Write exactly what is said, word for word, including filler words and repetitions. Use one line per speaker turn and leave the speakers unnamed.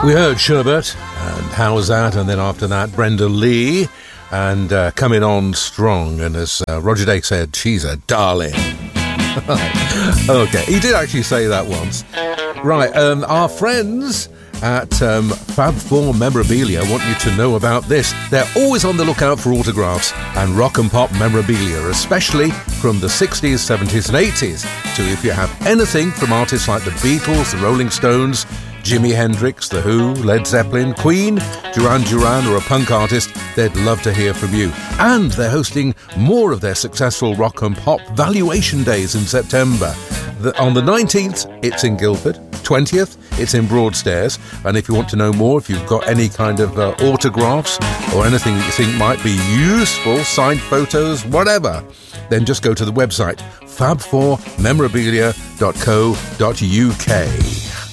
We heard Sherbet and How Was That, and then after that Brenda Lee, and uh, coming on strong, and as uh, Roger Day said, she's a darling. Okay, he did actually say that once. Right, um, our friends at um, Fab Four Memorabilia want you to know about this. They're always on the lookout for autographs and rock and pop memorabilia, especially from the sixties, seventies and eighties. So if you have anything from artists like the Beatles, the Rolling Stones, Jimi Hendrix, The Who, Led Zeppelin, Queen, Duran Duran, or a punk artist, they'd love to hear from you. And they're hosting more of their successful rock and pop valuation days in September. The, on the nineteenth, it's in Guildford. twentieth, it's in Broadstairs. And if you want to know more, if you've got any kind of uh, autographs or anything that you think might be useful, signed photos, whatever, then just go to the website fab four memorabilia dot co dot uk.